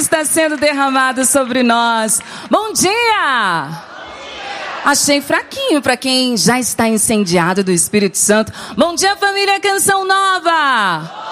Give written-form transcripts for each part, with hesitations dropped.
está sendo derramado sobre nós. Bom dia! Achei fraquinho para quem já está incendiado do Espírito Santo. Bom dia, família Canção Nova!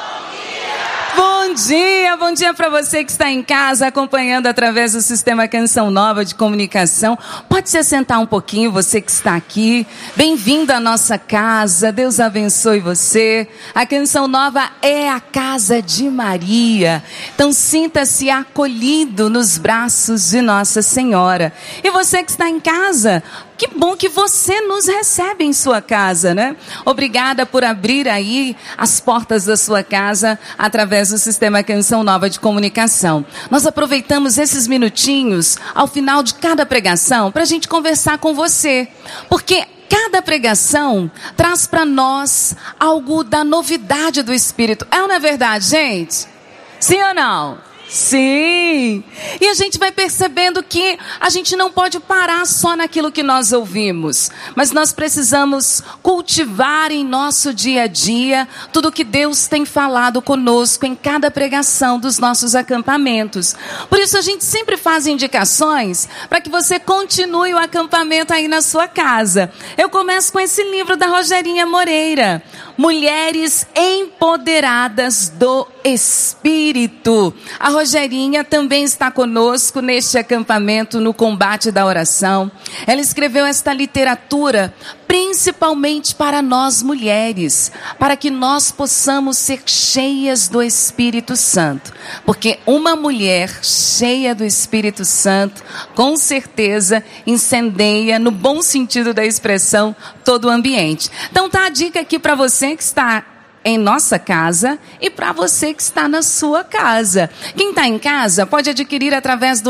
Bom dia para você que está em casa acompanhando através do Sistema Canção Nova de Comunicação. Pode se assentar um pouquinho, você que está aqui. Bem-vindo à nossa casa, Deus abençoe você. A Canção Nova é a casa de Maria. Então sinta-se acolhido nos braços de Nossa Senhora. E você que está em casa, que bom que você nos recebe em sua casa, né? Obrigada por abrir aí as portas da sua casa através do Sistema Canção Nova de Comunicação. Nós aproveitamos esses minutinhos ao final de cada pregação para a gente conversar com você. Porque cada pregação traz para nós algo da novidade do Espírito. É ou não é verdade, gente? Sim ou não? Sim, e a gente vai percebendo que a gente não pode parar só naquilo que nós ouvimos, mas nós precisamos cultivar em nosso dia a dia tudo que Deus tem falado conosco em cada pregação dos nossos acampamentos. Por isso a gente sempre faz indicações para que você continue o acampamento aí na sua casa. Eu começo com esse livro da Rogerinha Moreira, Mulheres Empoderadas do Espírito. A Rogerinha também está conosco neste acampamento no combate da oração. Ela escreveu esta literatura principalmente para nós mulheres, para que nós possamos ser cheias do Espírito Santo. Porque uma mulher cheia do Espírito Santo, com certeza, incendeia, no bom sentido da expressão, todo o ambiente. Então tá a dica aqui para você que está em nossa casa e para você que está na sua casa. Quem está em casa pode adquirir através do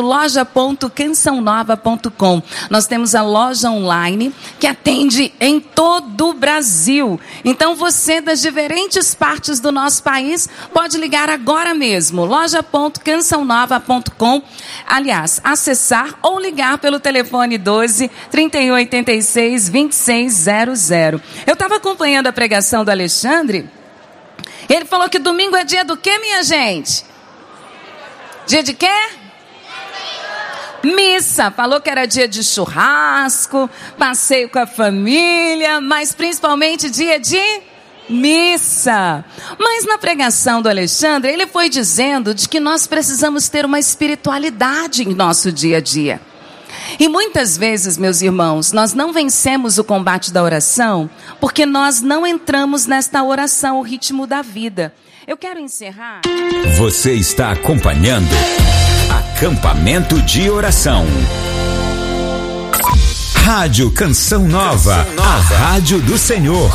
loja.cançãonova.com. Nós temos a loja online que atende em todo o Brasil. Então você das diferentes partes do nosso país pode ligar agora mesmo, loja.cançãonova.com. Aliás, acessar ou ligar pelo telefone 12 3186 2600. Eu estava acompanhando a pregação do Alexandre. Ele falou que domingo é dia do quê, minha gente? Dia de quê? Missa. Falou que era dia de churrasco, passeio com a família, mas principalmente dia de missa. Mas na pregação do Alexandre, ele foi dizendo de que nós precisamos ter uma espiritualidade em nosso dia a dia. E muitas vezes, meus irmãos, nós não vencemos o combate da oração porque nós não entramos nesta oração, o ritmo da vida. Eu quero encerrar. Você está acompanhando Acampamento de Oração. Rádio Canção Nova, a rádio do Senhor.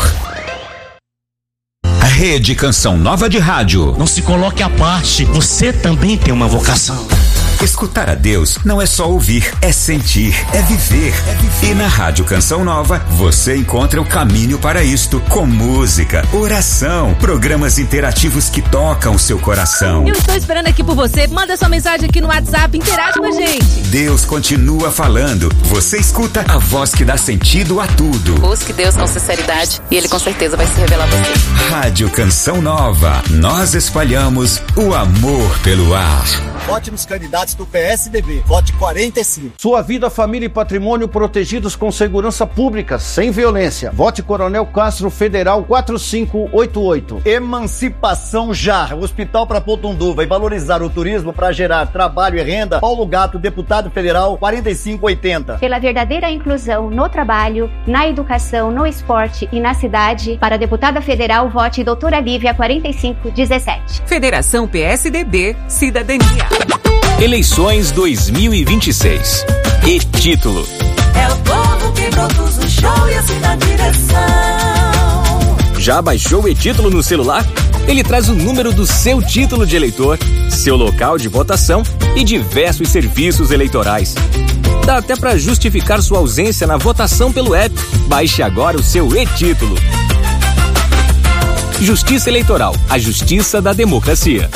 A Rede Canção Nova de Rádio. Não se coloque à parte, você também tem uma vocação. Escutar a Deus não é só ouvir, é sentir, é viver. E na Rádio Canção Nova, você encontra o caminho para isto, com música, oração, programas interativos que tocam o seu coração. Eu estou esperando aqui por você, manda sua mensagem aqui no WhatsApp, interage com a gente. Deus continua falando, você escuta a voz que dá sentido a tudo. Busque Deus com sinceridade e Ele com certeza vai se revelar a você. Rádio Canção Nova, nós espalhamos o amor pelo ar. Vote nos candidatos do PSDB. Vote 45. Sua vida, família e patrimônio protegidos com segurança pública, sem violência. Vote Coronel Castro Federal 4588. Emancipação já. O Hospital para Potundu vai valorizar o turismo para gerar trabalho e renda. Paulo Gato, deputado federal 4580. Pela verdadeira inclusão no trabalho, na educação, no esporte e na cidade, para a deputada federal, vote doutora Lívia 4517. Federação PSDB, Cidadania. Eleições 2026. E título: é o povo que produz o show e assim na direção. Já baixou o e-título no celular? Ele traz o número do seu título de eleitor, seu local de votação e diversos serviços eleitorais. Dá até para justificar sua ausência na votação pelo app. Baixe agora o seu e-título. Justiça Eleitoral, a justiça da democracia.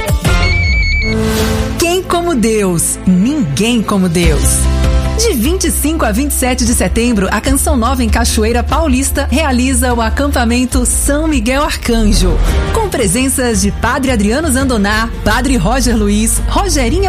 Quem como Deus? Ninguém como Deus. De 25 a 27 de setembro, a Canção Nova em Cachoeira Paulista realiza o acampamento São Miguel Arcanjo, com presenças de Padre Adriano Zandoná, Padre Roger Luiz, Rogerinha